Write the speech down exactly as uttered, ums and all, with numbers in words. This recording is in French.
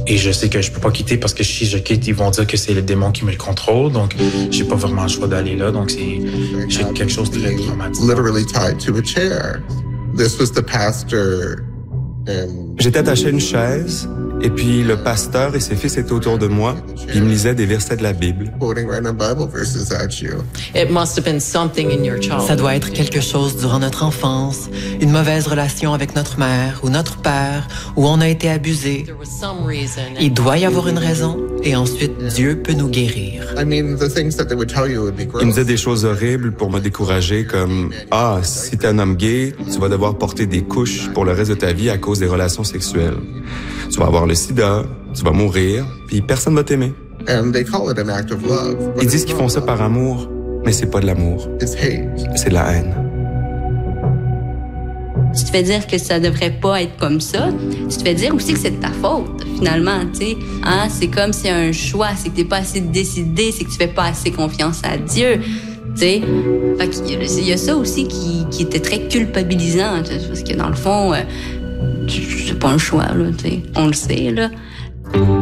Et je sais que je peux pas quitter parce que si je quitte, ils vont dire que c'est le démon qui me le contrôle. Donc, j'ai pas vraiment le choix d'aller là. Donc, c'est, c'est quelque chose de très traumatisant. Literally tied to a chair. This was the pastor. J'étais attaché à une chaise, et puis le pasteur et ses fils étaient autour de moi, puis ils me lisaient des versets de la Bible. Ça doit être quelque chose durant notre enfance, une mauvaise relation avec notre mère ou notre père, où on a été abusé. Il doit y avoir une raison, et ensuite Dieu peut nous guérir. Ils me disaient des choses horribles pour me décourager, comme « Ah, si t'es un homme gay, tu vas devoir porter des couches pour le reste de ta vie à cause des relations sexuelles. Tu vas avoir le sida, tu vas mourir, puis personne va t'aimer. » Ils disent qu'ils font ça par amour, mais c'est pas de l'amour. C'est de la haine. Tu te fais dire que ça devrait pas être comme ça. Tu te fais dire aussi que c'est de ta faute, finalement, tu sais. Hein? C'est comme si un choix, c'est que t'es pas assez décidé, c'est que tu fais pas assez confiance à Dieu. Tu sais, fait qu'il y a, il y a ça aussi qui, qui était très culpabilisant, parce que dans le fond, euh, c'est pas un choix, là, tu sais. On le sait, là.